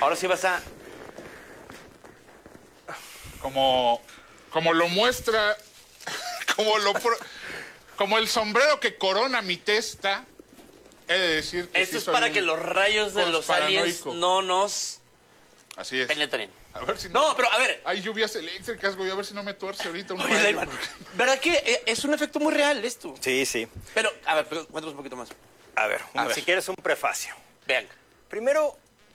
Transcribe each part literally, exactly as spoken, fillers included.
Ahora sí vas a... Como, como lo muestra, como lo pro- como el sombrero que corona mi testa, he de decir que Esto sí es soy para un que los rayos de los aliens conspiranoico. no nos Así es. penetren. A ver si No, pero a ver. hay lluvias eléctricas, güey, a ver si no me tuerce ahorita un Oye, rayo. Layman, ¿verdad que eh, es un efecto muy real esto? Sí, sí. Pero, a ver, pero cuéntanos un poquito más. A ver, A un- ver. si quieres un prefacio. Vean. Primero,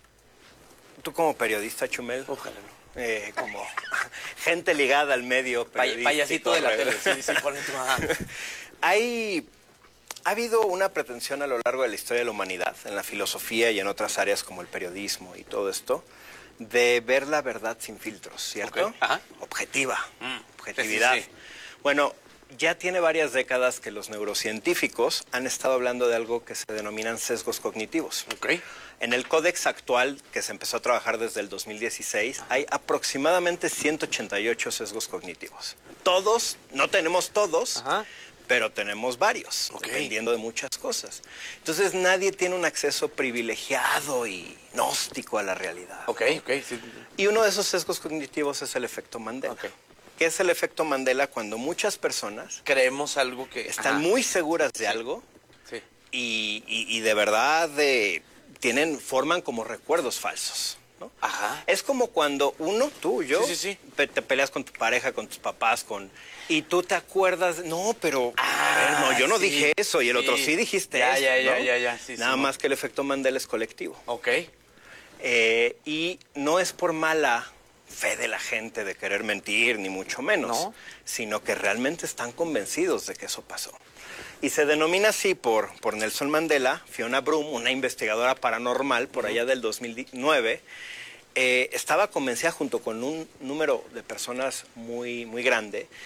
tú como periodista, Chumel, Ojalá no. eh, como gente ligada al medio Pay- periodístico, payasito de la ¿verdad? tele. Sí, sí, ponle tu... ah. Hay, ha habido una pretensión a lo largo de la historia de la humanidad, en la filosofía y en otras áreas como el periodismo y todo esto, de ver la verdad sin filtros, ¿cierto? Ok, ajá. Objetiva, Mm, objetividad. sí, sí, sí. Bueno, ya tiene varias décadas que los neurocientíficos han estado hablando de algo que se denominan sesgos cognitivos. Ok. En el códex actual, que se empezó a trabajar desde el dos mil dieciséis, hay aproximadamente ciento ochenta y ocho sesgos cognitivos. Todos, no tenemos todos, Ajá. pero tenemos varios, Ok. dependiendo de muchas cosas. Entonces nadie tiene un acceso privilegiado y gnóstico a la realidad. Ok, ok. Sí. Y uno de esos sesgos cognitivos es el efecto Mandela. Ok. ¿Qué es el efecto Mandela? Cuando muchas personas Creemos algo que... están Ajá. muy seguras de algo Sí. y, y- y de verdad eh, tienen, forman como recuerdos falsos, ¿no? Ajá. Es como cuando uno, tú, yo, Sí, sí, sí. pe- te peleas con tu pareja, con tus papás, con y tú te acuerdas, no, pero a ver, no, yo no sí, dije eso y el otro sí. sí dijiste Ya, eso, ya, ya, ¿no? ya, ya, sí, Nada sí, más que el efecto Mandela es colectivo. Ok. Eh, y no es por mala fe de la gente de querer mentir, ni mucho menos, No. sino que realmente están convencidos de que eso pasó. Y se denomina así por, por Nelson Mandela. Fiona Broom, una investigadora paranormal por allá del dos mil nueve, eh, estaba convencida junto con un número de personas muy, muy grande